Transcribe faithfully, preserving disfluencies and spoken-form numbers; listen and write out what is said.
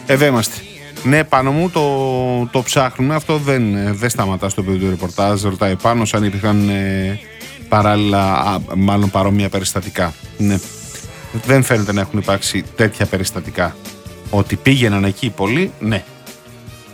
Εδώ είμαστε. Ναι, πάνω μου το, το ψάχνουμε. Αυτό δεν, δεν σταματά στο παιδί του ρεπορτάζ. Ρωτάει πάνω αν υπήρχαν ε, παράλληλα, α, μάλλον παρόμοια περιστατικά. Ναι. Δεν φαίνεται να έχουν υπάρξει τέτοια περιστατικά. Ότι πήγαιναν εκεί πολλοί, ναι.